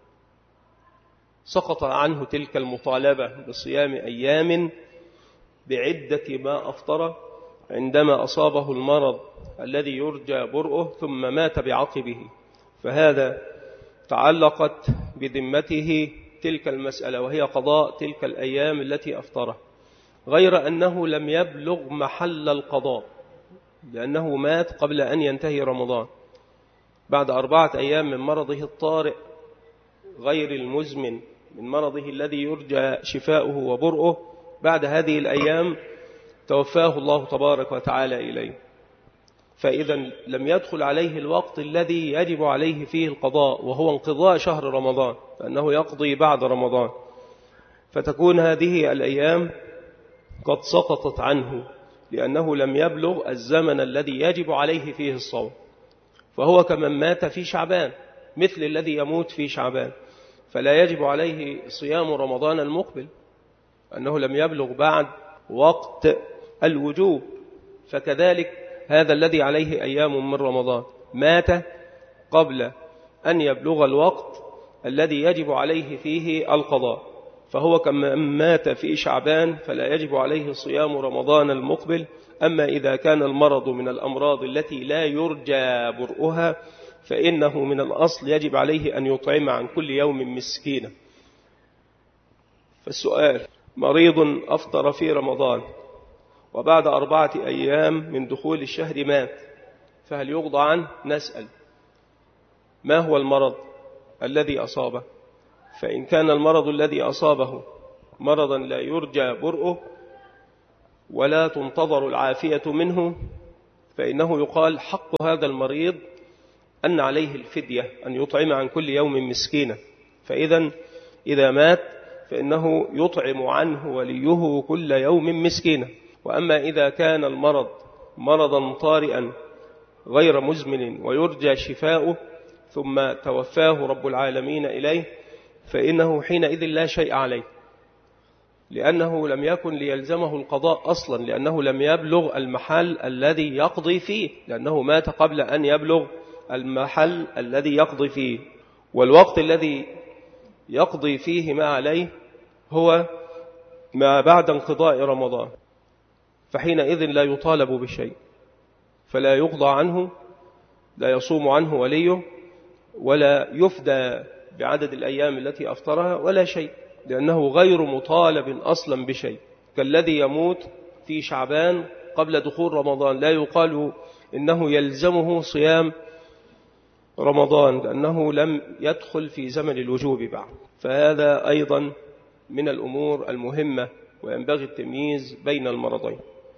سقط عنه تلك المطالبة بصيام أيام بعدة ما أفطر عندما أصابه المرض الذي يرجى برؤه ثم مات بعقبه، فهذا تعلقت بذمته تلك المسألة، وهي قضاء تلك الأيام التي أفطره، غير أنه لم يبلغ محل القضاء، لأنه مات قبل أن ينتهي رمضان بعد أربعة أيام من مرضه الطارئ غير المزمن، من مرضه الذي يرجى شفاؤه وبرؤه. بعد هذه الأيام توفاه الله تبارك وتعالى إليه، فإذا لم يدخل عليه الوقت الذي يجب عليه فيه القضاء، وهو انقضاء شهر رمضان، فأنه يقضي بعد رمضان، فتكون هذه الأيام قد سقطت عنه لأنه لم يبلغ الزمن الذي يجب عليه فيه الصوم، فهو كمن مات في شعبان، مثل الذي يموت في شعبان، فلا يجب عليه صيام رمضان المقبل، أنه لم يبلغ بعد وقت الوجوب. فكذلك هذا الذي عليه أيام من رمضان مات قبل أن يبلغ الوقت الذي يجب عليه فيه القضاء، فهو كمن مات في شعبان فلا يجب عليه صيام رمضان المقبل. أما إذا كان المرض من الأمراض التي لا يرجى برؤها فإنه من الأصل يجب عليه أن يطعم عن كل يوم مسكينا. فالسؤال: مريض أفطر في رمضان وبعد أربعة أيام من دخول الشهر مات، فهل يقضى عنه؟ نسأل: ما هو المرض الذي أصابه؟ فإن كان المرض الذي أصابه مرضا لا يرجى برؤه ولا تنتظر العافية منه، فإنه يقال حق هذا المريض أن عليه الفدية أن يطعم عن كل يوم مسكينا. فإذا إذا مات فإنه يطعم عنه وليه كل يوم مسكينا. وأما إذا كان المرض مرضا طارئا غير مزمن ويرجى شفاؤه ثم توفاه رب العالمين إليه، فإنه حينئذ لا شيء عليه، لأنه لم يكن ليلزمه القضاء أصلا، لأنه لم يبلغ المحل الذي يقضي فيه، لأنه مات قبل أن يبلغ المحل الذي يقضي فيه. والوقت الذي يقضي فيه ما عليه هو ما بعد انقضاء رمضان، فحينئذ لا يطالب بشيء، فلا يقضى عنه، لا يصوم عنه وليه، ولا يفدى بعدد الأيام التي أفطرها ولا شيء، لأنه غير مطالب أصلا بشيء. كالذي يموت في شعبان قبل دخول رمضان لا يقال إنه يلزمه صيام رمضان، لأنه لم يدخل في زمن الوجوب بعد. فهذا أيضا من الأمور المهمة، وينبغي التمييز بين المرضين.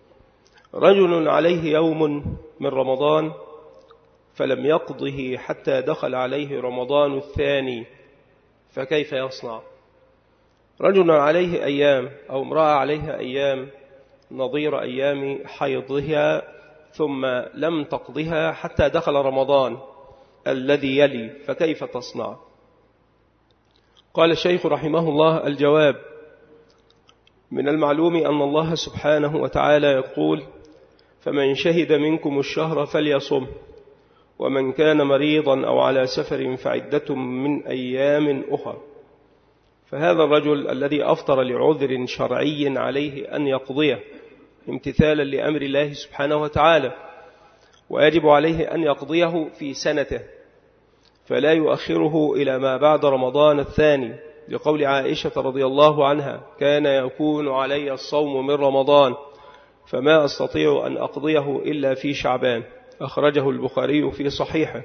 رجل عليه يوم من رمضان فلم يقضه حتى دخل عليه رمضان الثاني، فكيف يصنع؟ رجل عليه أيام أو امرأة عليها أيام نظير أيام حيضها ثم لم تقضها حتى دخل رمضان الذي يلي، فكيف تصنع؟ قال الشيخ رحمه الله: الجواب: من المعلوم أن الله سبحانه وتعالى يقول: فمن شهد منكم الشهر فليصم، ومن كان مريضا أو على سفر فعدة من أيام أخرى. فهذا الرجل الذي أفطر لعذر شرعي عليه أن يقضيه امتثالا لأمر الله سبحانه وتعالى، ويجب عليه أن يقضيه في سنته، فلا يؤخره إلى ما بعد رمضان الثاني، لقول عائشة رضي الله عنها: كان يكون علي الصوم من رمضان فما أستطيع أن أقضيه إلا في شعبان. أخرجه البخاري في صحيحه.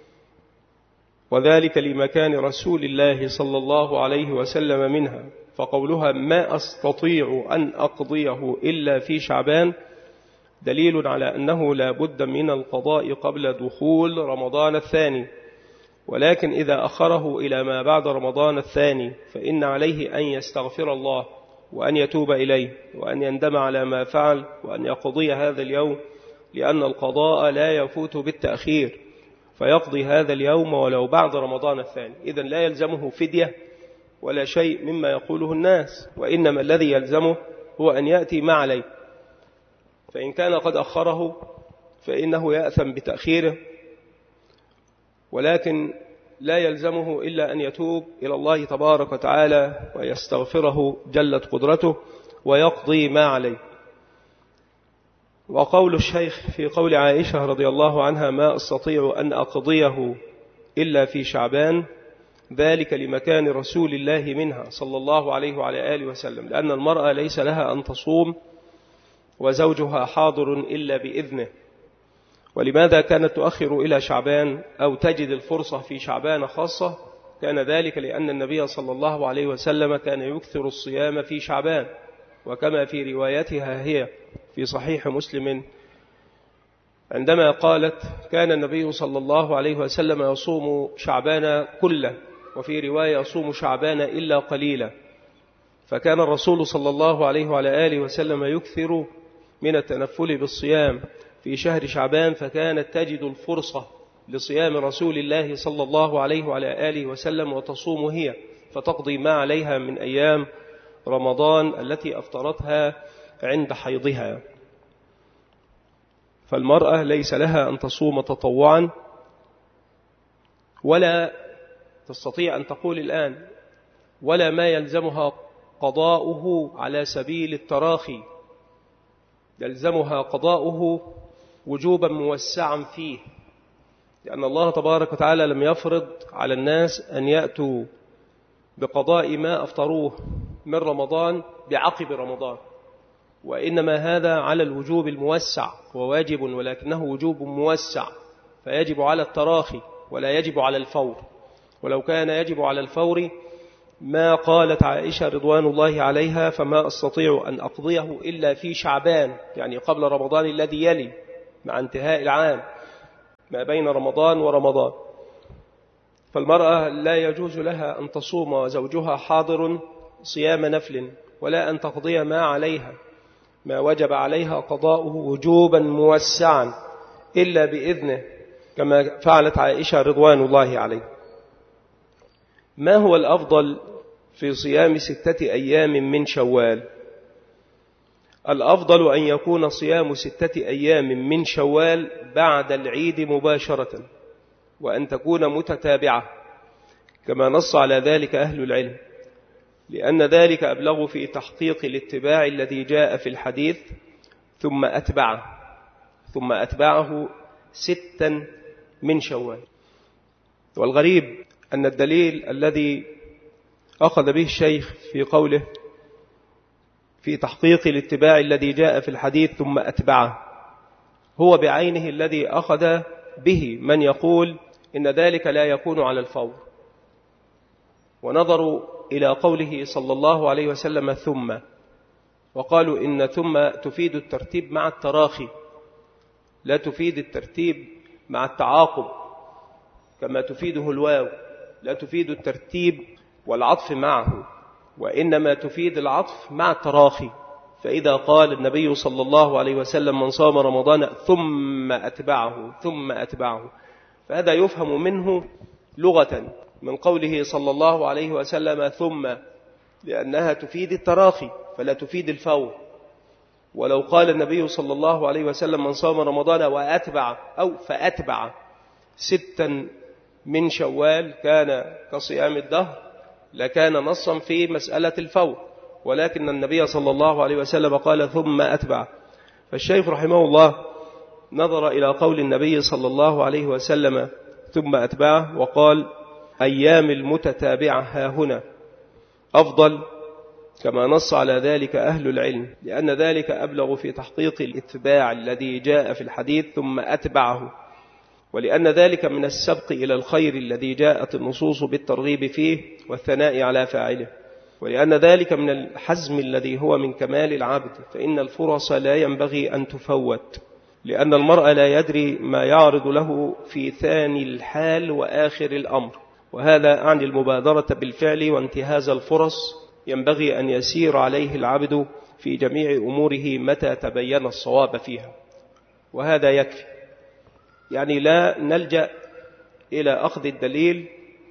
وذلك لمكان رسول الله صلى الله عليه وسلم منها، فقولها ما أستطيع أن أقضيه إلا في شعبان دليل على أنه لا بد من القضاء قبل دخول رمضان الثاني، ولكن إذا أخره إلى ما بعد رمضان الثاني فإن عليه أن يستغفر الله وأن يتوب إليه وأن يندم على ما فعل وأن يقضي هذا اليوم، لأن القضاء لا يفوت بالتأخير، فيقضي هذا اليوم ولو بعد رمضان الثاني. إذن لا يلزمه فدية ولا شيء مما يقوله الناس، وإنما الذي يلزمه هو أن يأتي ما عليه، فإن كان قد أخره فإنه يأثم بتأخيره، ولكن لا يلزمه إلا أن يتوب إلى الله تبارك وتعالى ويستغفره جلت قدرته ويقضي ما عليه. وقول الشيخ في قول عائشة رضي الله عنها: ما أستطيع أن أقضيه إلا في شعبان، ذلك لمكان رسول الله منها صلى الله عليه وعلى آله وسلم، لأن المرأة ليس لها أن تصوم وزوجها حاضر إلا بإذنه. ولماذا كانت تؤخر إلى شعبان أو تجد الفرصة في شعبان خاصة؟ كان ذلك لأن النبي صلى الله عليه وسلم كان يكثر الصيام في شعبان، وكما في روايتها هي في صحيح مسلم عندما قالت: كان النبي صلى الله عليه وسلم يصوم شعبان كله، وفي رواية يصوم شعبان إلا قليلا. فكان الرسول صلى الله عليه وعلى آله وسلم يكثر من التنفل بالصيام في شهر شعبان، فكانت تجد الفرصة لصيام رسول الله صلى الله عليه وعلى آله وسلم وتصوم هي، فتقضي ما عليها من أيام رمضان التي أفطرتها عند حيضها. فالمرأة ليس لها أن تصوم تطوعا، ولا تستطيع أن تقول الآن، ولا ما يلزمها قضاؤه على سبيل التراخي، يلزمها قضاؤه وجوبا موسعا فيه، لأن الله تبارك وتعالى لم يفرض على الناس أن يأتوا بقضاء ما أفطروه من رمضان بعقب رمضان، وإنما هذا على الوجوب الموسع، هو واجب ولكنه وجوب موسع، فيجب على التراخي ولا يجب على الفور. ولو كان يجب على الفور ما قالت عائشة رضوان الله عليها: فما أستطيع أن أقضيه إلا في شعبان، يعني قبل رمضان الذي يلي مع انتهاء العام، ما بين رمضان ورمضان. فالمرأة لا يجوز لها أن تصوم وزوجها حاضر صيام نفل، ولا أن تقضي ما عليها ما وجب عليها قضاؤه وجوبا موسعا إلا بإذنه، كما فعلت عائشة رضوان الله عليه. ما هو الأفضل في صيام ستة أيام من شوال؟ الأفضل أن يكون صيام ستة أيام من شوال بعد العيد مباشرة، وأن تكون متتابعة، كما نص على ذلك أهل العلم، لأن ذلك أبلغ في تحقيق الاتباع الذي جاء في الحديث: ثم أتبعه ثم أتبعه ستا من شوال. والغريب أن الدليل الذي أخذ به الشيخ في قوله في تحقيق الاتباع الذي جاء في الحديث ثم أتبعه هو بعينه الذي أخذ به من يقول إن ذلك لا يكون على الفور، ونظروا إلى قوله صلى الله عليه وسلم ثم، وقالوا إن ثم تفيد الترتيب مع التراخي، لا تفيد الترتيب مع التعاقب كما تفيده الواو، لا تفيد الترتيب والعطف معه، وإنما تفيد العطف مع التراخي. فإذا قال النبي صلى الله عليه وسلم: من صام رمضان ثم أتبعه ثم أتبعه، فهذا يفهم منه لغة من قوله صلى الله عليه وسلم ثم، لأنها تفيد التراخي فلا تفيد الفور. ولو قال النبي صلى الله عليه وسلم: من صام رمضان وأتبع أو فأتبع ستا من شوال كان كصيام الدهر، لكان نصا في مسألة الفور، ولكن النبي صلى الله عليه وسلم قال ثم أتبع. فالشيخ رحمه الله نظر إلى قول النبي صلى الله عليه وسلم ثم أتبعه وقال: أيام المتتابعة ها هنا أفضل، كما نص على ذلك أهل العلم، لأن ذلك أبلغ في تحقيق الاتباع الذي جاء في الحديث ثم أتبعه، ولأن ذلك من السبق إلى الخير الذي جاءت النصوص بالترغيب فيه والثناء على فاعله، ولأن ذلك من الحزم الذي هو من كمال العبد، فإن الفرص لا ينبغي أن تفوت، لأن المرء لا يدري ما يعرض له في ثاني الحال وآخر الأمر، وهذا عن المبادرة بالفعل وانتهاز الفرص ينبغي أن يسير عليه العبد في جميع أموره متى تبين الصواب فيها، وهذا يكفي. يعني لا نلجأ إلى أخذ الدليل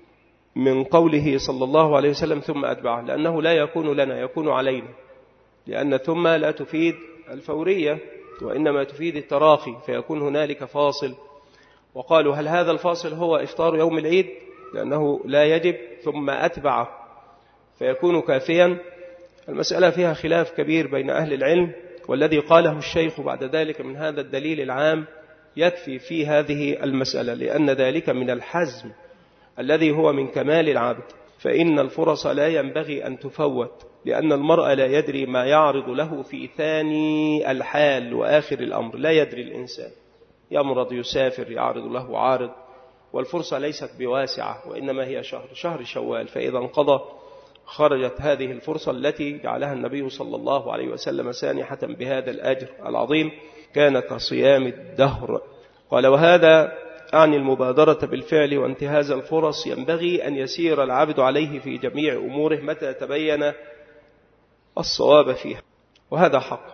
من قوله صلى الله عليه وسلم ثم أتبعه، لأنه لا يكون لنا، يكون علينا، لأن ثم لا تفيد الفورية وإنما تفيد التراخي، فيكون هنالك فاصل. وقالوا: هل هذا الفاصل هو إفطار يوم العيد؟ لأنه لا يجب، ثم أتبعه فيكون كافيا. المسألة فيها خلاف كبير بين أهل العلم، والذي قاله الشيخ بعد ذلك من هذا الدليل العام يكفي في هذه المسألة، لأن ذلك من الحزم الذي هو من كمال العبد، فإن الفرص لا ينبغي أن تفوت، لأن المرء لا يدري ما يعرض له في ثاني الحال وآخر الأمر، لا يدري الإنسان، يمرض، يسافر، يعرض له عارض، والفرصة ليست بواسعة، وإنما هي شهر شهر شوال، فإذا انقضى خرجت هذه الفرصة التي جعلها النبي صلى الله عليه وسلم سانحة بهذا الأجر العظيم، كان كصيام الدهر. قال: وهذا أعني المبادرة بالفعل وانتهاز الفرص ينبغي أن يسير العبد عليه في جميع أموره متى تبين الصواب فيها، وهذا حق.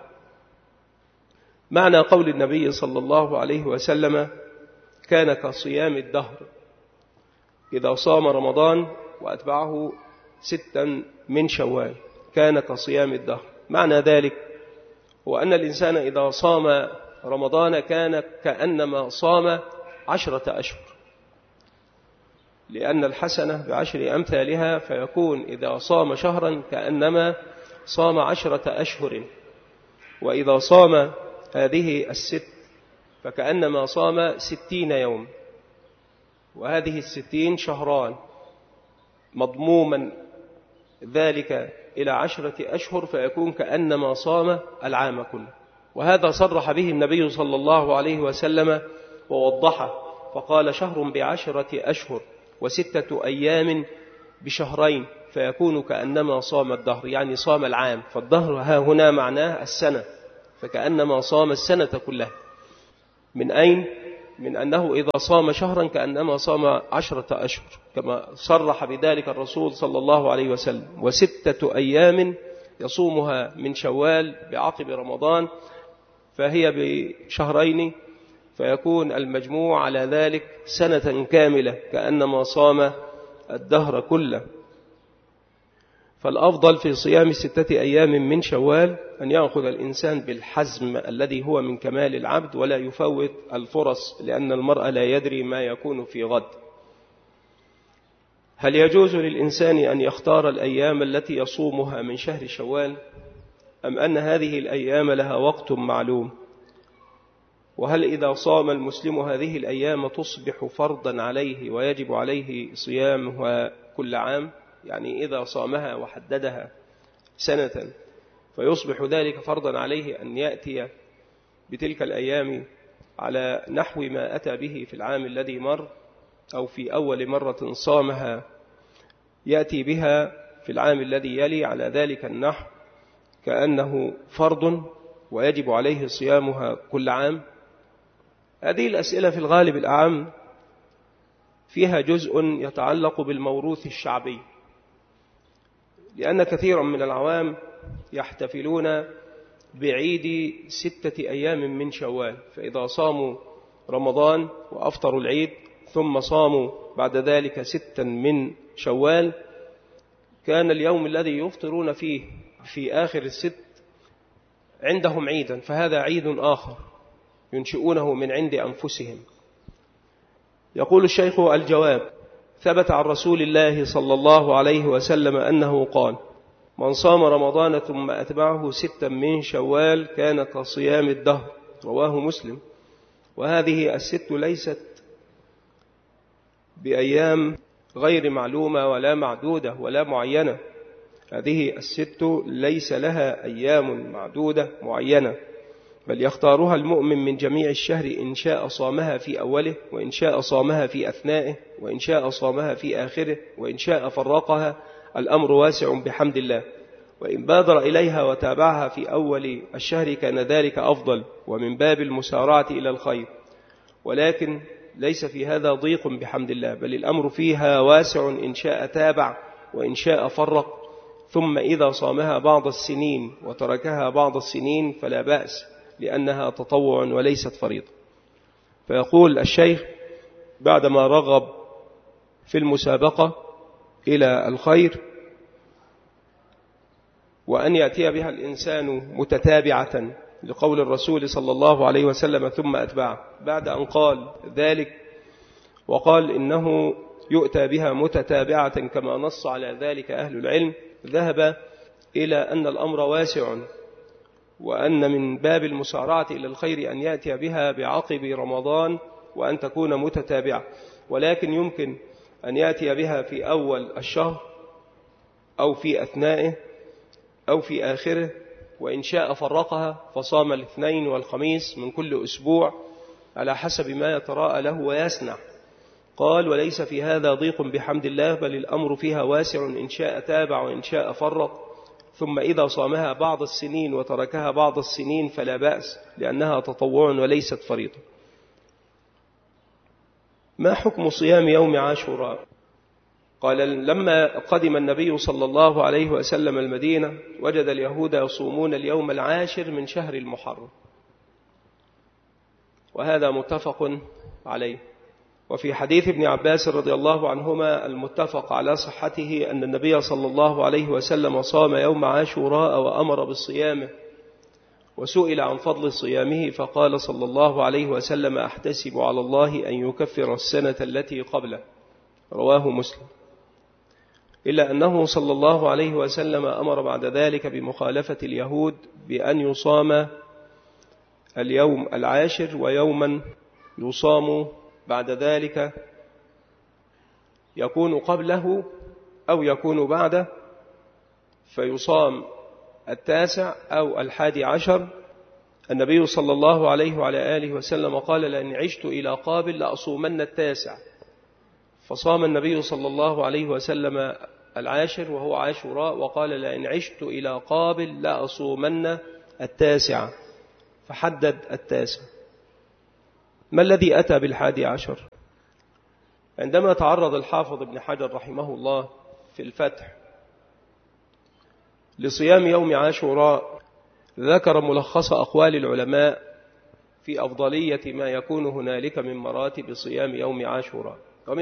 معنى قول النبي صلى الله عليه وسلم كان كصيام الدهر: إذا صام رمضان وأتبعه ستا من شوال كان كصيام الدهر. معنى ذلك هو أن الإنسان إذا صام رمضان كان كأنما صام عشرة أشهر، لأن الحسنة بعشر أمثالها، فيكون إذا صام شهرا كأنما صام عشرة أشهر، وإذا صام هذه الست فكأنما صام ستين يوم، وهذه الستين شهران، مضموما ذلك إلى عشرة أشهر، فيكون كأنما صام العام كله. وهذا صرح به النبي صلى الله عليه وسلم ووضحه، فقال: شهر بعشرة أشهر وستة أيام بشهرين، فيكون كأنما صام الدهر، يعني صام العام، فالدهر ها هنا معناه السنة، فكأنما صام السنة كلها. من أين؟ من أنه إذا صام شهرا كأنما صام عشرة أشهر، كما صرح بذلك الرسول صلى الله عليه وسلم. وستة أيام يصومها من شوال بعقب رمضان فهي بشهرين، فيكون المجموع على ذلك سنة كاملة كأنما صام الدهر كله. فالأفضل في صيام ستة أيام من شوال أن يأخذ الإنسان بالحزم الذي هو من كمال العبد، ولا يفوت الفرص، لأن المرء لا يدري ما يكون في غد. هل يجوز للإنسان أن يختار الأيام التي يصومها من شهر شوال، أم أن هذه الأيام لها وقت معلوم؟ وهل إذا صام المسلم هذه الأيام تصبح فرضا عليه ويجب عليه صيامها كل عام؟ يعني إذا صامها وحددها سنة فيصبح ذلك فرضا عليه أن يأتي بتلك الأيام على نحو ما أتى به في العام الذي مر، أو في أول مرة صامها يأتي بها في العام الذي يلي على ذلك النحو كأنه فرض ويجب عليه صيامها كل عام؟ هذه الأسئلة في الغالب الأعم فيها جزء يتعلق بالموروث الشعبي، لأن كثيرا من العوام يحتفلون بعيد ستة أيام من شوال، فإذا صاموا رمضان وأفطروا العيد ثم صاموا بعد ذلك ستا من شوال كان اليوم الذي يفطرون فيه في آخر الست عندهم عيدا، فهذا عيد آخر ينشئونه من عند أنفسهم. يقول الشيخ: الجواب: ثبت عن رسول الله صلى الله عليه وسلم أنه قال: من صام رمضان ثم أتبعه ستا من شوال كان كصيام الدهر، رواه مسلم. وهذه الست ليست بأيام غير معلومة ولا معدودة ولا معينة، هذه الست ليس لها أيام معدودة معينة، بل يختارها المؤمن من جميع الشهر إن شاء صامها في أوله، وإن شاء صامها في أثنائه، وإن شاء صامها في آخره، وإن شاء فرقها. الأمر واسع بحمد الله. وإن بادر إليها وتابعها في أول الشهر كان ذلك أفضل ومن باب المسارعة إلى الخير، ولكن ليس في هذا ضيق بحمد الله، بل الأمر فيها واسع إن شاء تابع وإن شاء فرق. ثم إذا صامها بعض السنين وتركها بعض السنين فلا بأس، لأنها تطوع وليست فريضة. فيقول الشيخ بعدما رغب في المسابقة إلى الخير وأن يأتي بها الإنسان متتابعة لقول الرسول صلى الله عليه وسلم ثم أتبعه، بعد أن قال ذلك وقال إنه يؤتى بها متتابعة كما نص على ذلك أهل العلم، ذهب إلى أن الأمر واسع، وأن من باب المسارعة إلى الخير أن يأتي بها بعقب رمضان وأن تكون متتابعة، ولكن يمكن أن يأتي بها في أول الشهر أو في أثنائه أو في آخره، وإن شاء فرقها فصام الاثنين والخميس من كل أسبوع على حسب ما يتراءى له ويسنع. قال: وليس في هذا ضيق بحمد الله، بل الأمر فيها واسع إن شاء تابع وإن شاء فرق. ثم إذا صامها بعض السنين وتركها بعض السنين فلا بأس، لأنها تطوع وليست فريضة. ما حكم صيام يوم عاشوراء؟ قال: لما قدم النبي صلى الله عليه وسلم المدينة وجد اليهود يصومون اليوم العاشر من شهر المحرم، وهذا متفق عليه. وفي حديث ابن عباس رضي الله عنهما المتفق على صحته أن النبي صلى الله عليه وسلم صام يوم عاشوراء وأمر بالصيامه، وسئل عن فضل صيامه فقال صلى الله عليه وسلم: أحتسب على الله أن يكفر السنة التي قبله، رواه مسلم. إلا أنه صلى الله عليه وسلم أمر بعد ذلك بمخالفة اليهود بأن يصام اليوم العاشر ويوما يصام بعد ذلك يكون قبله أو يكون بعده، فيصام التاسع أو الحادي عشر. النبي صلى الله عليه وعلى آله وسلم قال: لأن عشت إلى قابل لأصومن التاسع، فصام النبي صلى الله عليه وسلم العاشر وهو عاشوراء، وقال لئن عشت إلى قابل لأصومن التاسع، فحدد التاسع. ما الذي أتى بالحادي عشر؟ عندما تعرض الحافظ ابن حجر رحمه الله في الفتح لصيام يوم عاشوراء، ذكر ملخص أقوال العلماء في أفضلية ما يكون هنالك من مراتب صيام يوم عاشوراء.